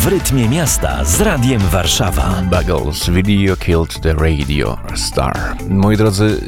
W rytmie miasta z Radiem Warszawa. Buggles Video Killed the Radio Star. Moi drodzy,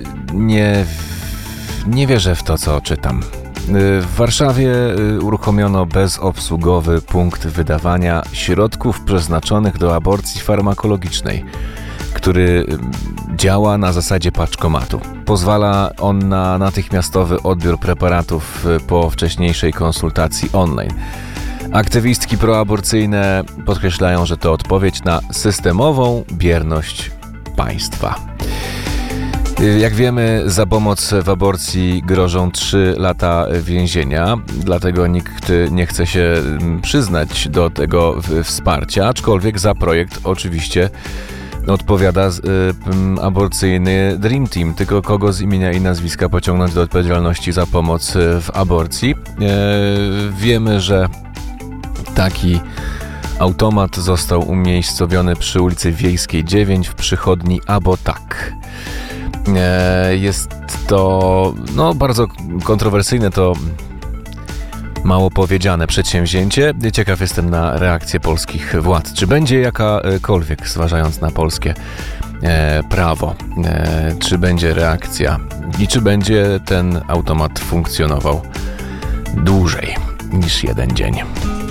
nie wierzę w to, co czytam. W Warszawie uruchomiono bezobsługowy punkt wydawania środków przeznaczonych do aborcji farmakologicznej, który działa na zasadzie paczkomatu. Pozwala on na natychmiastowy odbiór preparatów po wcześniejszej konsultacji online. Aktywistki proaborcyjne podkreślają, że to odpowiedź na systemową bierność państwa. Jak wiemy, za pomoc w aborcji grożą 3 lata więzienia, dlatego nikt nie chce się przyznać do tego wsparcia, aczkolwiek za projekt oczywiście odpowiada aborcyjny Dream Team. Tylko kogo z imienia i nazwiska pociągnąć do odpowiedzialności za pomoc w aborcji? Wiemy, że taki automat został umiejscowiony przy ulicy Wiejskiej 9 w przychodni Abotak. Jest to bardzo kontrowersyjne, to mało powiedziane przedsięwzięcie. Ciekaw jestem na reakcję polskich władz. Czy będzie jakakolwiek, zważając na polskie prawo, czy będzie reakcja i czy będzie ten automat funkcjonował dłużej niż 1 dzień.